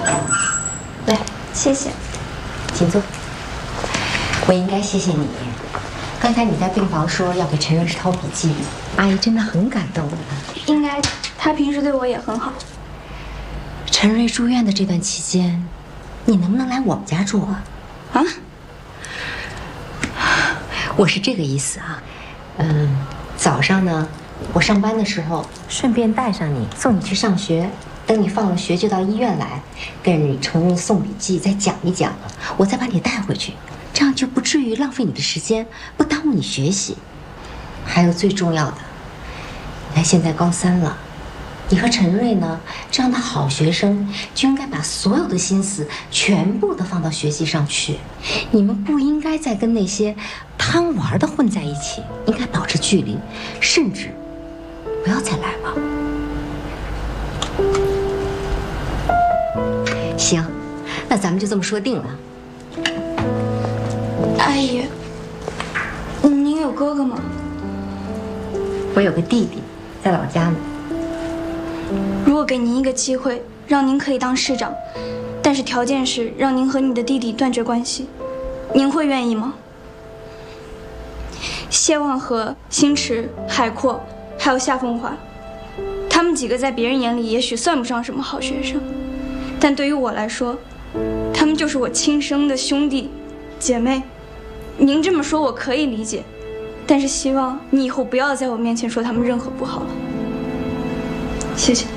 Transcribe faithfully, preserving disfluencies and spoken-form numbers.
来， 谢谢， 请坐。我应该谢谢你。刚才你在病房说要给陈瑞抄笔记，阿姨真的很感动。 应该的，他平时对我也很好。 陈瑞住院的这段期间，你能不能来我们家住啊？ 啊？ 我是这个意思啊。嗯，早上呢，我上班的时候顺便带上你，送你去上学。等你放了学就到医院来，跟你陈瑞送笔记，再讲一讲，我再把你带回去，这样就不至于浪费你的时间，不耽误你学习。还有最重要的，你看现在高三了，你和陈瑞呢这样的好学生就应该把所有的心思全部都放到学习上去，你们不应该再跟那些贪玩的混在一起，应该保持距离，甚至不要再来了。行，那咱们就这么说定了。 阿姨，您有哥哥吗？ 我有个弟弟，在老家呢。 如果给您一个机会，让您可以当市长，但是条件是让您和你的弟弟断绝关系，您会愿意吗？谢望和、星驰、海阔，还有夏风华，他们几个在别人眼里也许算不上什么好学生，但对于我来说，他们就是我亲生的兄弟姐妹。您这么说我可以理解，但是希望你以后不要在我面前说他们任何不好了。谢谢。